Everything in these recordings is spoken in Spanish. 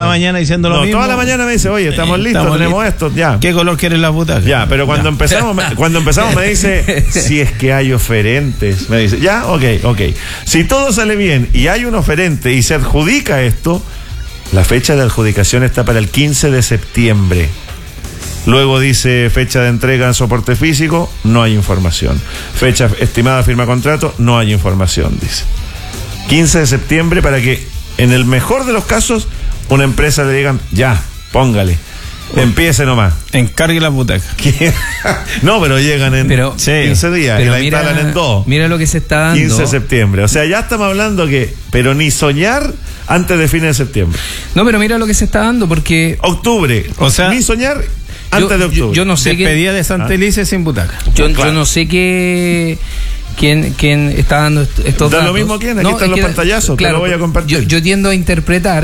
mañana diciendo lo mismo. Toda la mañana me dice, oye, estamos listos, tenemos esto, ya. ¿Qué color quieren las butacas? Ya, pero cuando empezamos me dice, si es que hay oferentes, me dice, ya, ok. Si todo sale bien y hay un oferente y se adjudica esto, la fecha de adjudicación está para el 15 de septiembre. Luego dice fecha de entrega en soporte físico, no hay información. Fecha estimada firma contrato, no hay información, dice. 15 de septiembre para que, en el mejor de los casos, una empresa le digan, ya, póngale, empiece nomás. Encargue las butacas. No, pero llegan en 15 días y la instalan en 2. Mira lo que se está dando. 15 de septiembre. O sea, ya estamos hablando pero ni soñar antes de fines de septiembre. No, pero mira lo que se está dando, porque... Octubre. O sea, ni soñar antes de octubre. Yo no sé despedida de Santa Elise sin butaca. Yo no sé quién está dando estos datos. Da lo mismo quién, aquí están los pantallazos, claro, te lo voy a compartir. Yo tiendo a interpretar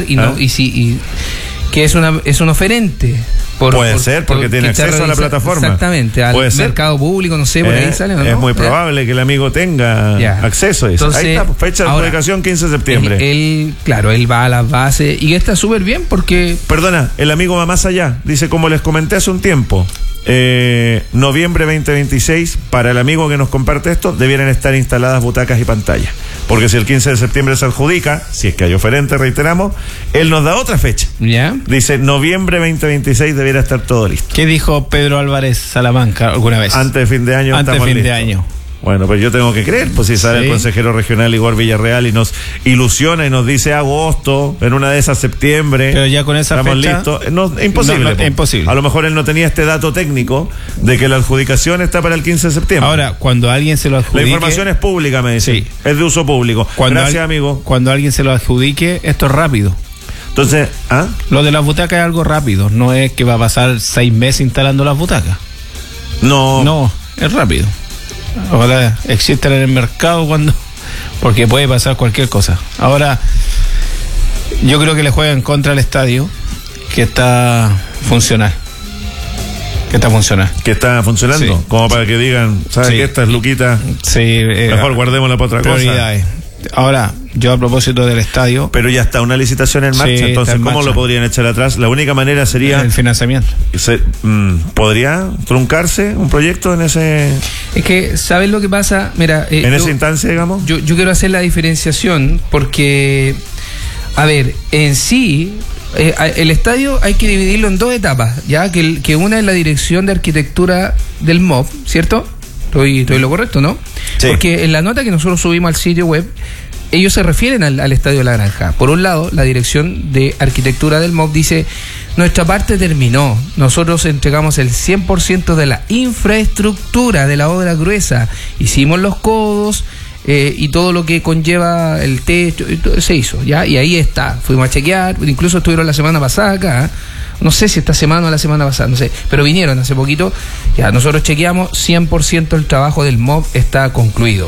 que es un oferente. Puede ser, porque tiene acceso a la plataforma. Exactamente, al mercado público, no sé, por ahí sale. ¿No? Es muy probable que el amigo tenga acceso a eso. Entonces, ahí está, fecha de adjudicación 15 de septiembre. Él va a las bases y está súper bien porque... Perdona, el amigo va más allá. Dice, como les comenté hace un tiempo, noviembre 2026, para el amigo que nos comparte esto, debieran estar instaladas butacas y pantallas. Porque si el 15 de septiembre se adjudica, si es que hay oferente, reiteramos, él nos da otra fecha. Dice, noviembre 2026 debiera estar todo listo. ¿Qué dijo Pedro Álvarez Salamanca alguna vez? Antes de fin de año estamos listos. Bueno, pues yo tengo que creer, pues si sale el consejero regional Igor Villarreal y nos ilusiona y nos dice agosto, en una de esas septiembre. Pero ya con esa estamos fecha listos. No, imposible. Imposible. A lo mejor él no tenía este dato técnico de que la adjudicación está para el 15 de septiembre. Ahora, cuando alguien se lo adjudique... La información es pública, me dice. Sí. Es de uso público. Gracias, amigo. Cuando alguien se lo adjudique, esto es rápido. Entonces, lo de las butacas es algo rápido. No es que va a pasar 6 meses instalando las butacas. No, es rápido. Ojalá existan en el mercado porque puede pasar cualquier cosa. Ahora, yo creo que le juegan contra el estadio, que está funcional. Que está funcionando. Sí. Como para que digan, ¿sabes qué? Esta es Luquita. Sí, mejor guardémosla para otra prioridades. cosa. Ahora, yo a propósito del estadio... Pero ya está una licitación en marcha, entonces ¿cómo lo podrían echar atrás? La única manera sería... El financiamiento. ¿Podría truncarse un proyecto en ese...? Es que, ¿sabes lo que pasa? Mira... en esa instancia, digamos. Yo quiero hacer la diferenciación porque, a ver, en sí... el estadio hay que dividirlo en 2 etapas, ya que una es la dirección de arquitectura del MOB, ¿cierto? Estoy lo correcto, ¿no? Sí. Porque en la nota que nosotros subimos al sitio web, ellos se refieren al Estadio de la Granja. Por un lado, la dirección de arquitectura del MOB dice, nuestra parte terminó, nosotros entregamos el 100% de la infraestructura de la obra gruesa, hicimos los codos y todo lo que conlleva el techo, se hizo, ¿ya? Y ahí está, fuimos a chequear, incluso estuvieron la semana pasada acá, no sé si esta semana o la semana pasada, no sé, pero vinieron hace poquito, ya nosotros chequeamos, 100% del trabajo del MOB está concluido.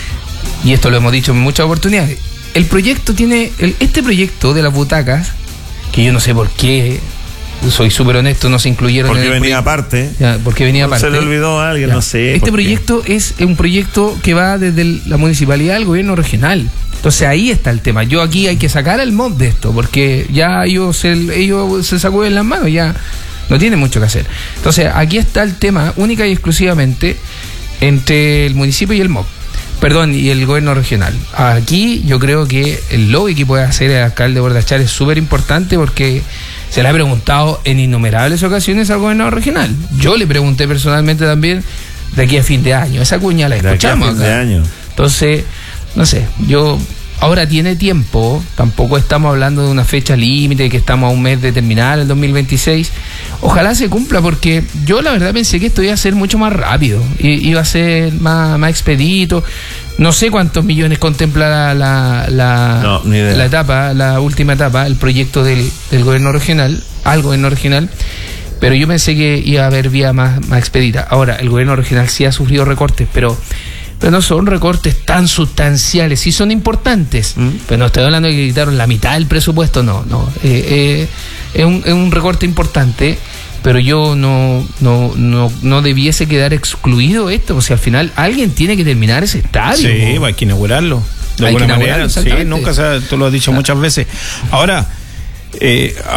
Y esto lo hemos dicho en muchas oportunidades. El proyecto este proyecto de las butacas, que yo no sé por qué, soy súper honesto, no se incluyeron porque en el venía aparte. Porque venía aparte. Se le olvidó a alguien, no sé. Este proyecto es un proyecto que va desde la municipalidad al gobierno regional. Entonces ahí está el tema. Yo aquí hay que sacar al MOB de esto, porque ya ellos se sacuden las manos, ya no tienen mucho que hacer. Entonces aquí está el tema única y exclusivamente entre el municipio y el MOB. Perdón, y el gobierno regional. Aquí yo creo que el lobby que puede hacer el alcalde Bordachar es súper importante porque se le ha preguntado en innumerables ocasiones al gobernador regional. Yo le pregunté personalmente también de aquí a fin de año. Esa cuña la escuchamos acá. De año. Entonces, no sé, ahora tiene tiempo, tampoco estamos hablando de una fecha límite, que estamos a un mes de terminar el 2026. Ojalá se cumpla, porque yo la verdad pensé que esto iba a ser mucho más rápido, iba a ser más expedito. No sé cuántos millones contempla la etapa, la última etapa, el proyecto del gobierno regional, al gobierno regional, pero yo pensé que iba a haber vía más expedita. Ahora, el gobierno regional sí ha sufrido recortes, pero no son recortes tan sustanciales, sí son importantes, pero no estoy hablando de que quitaron la mitad del presupuesto, no, es un recorte importante, pero yo no debiese quedar excluido esto, o sea, al final alguien tiene que terminar ese estadio. Sí, hay que inaugurarlo, de alguna manera, sí, nunca tú lo has dicho muchas veces. Ahora,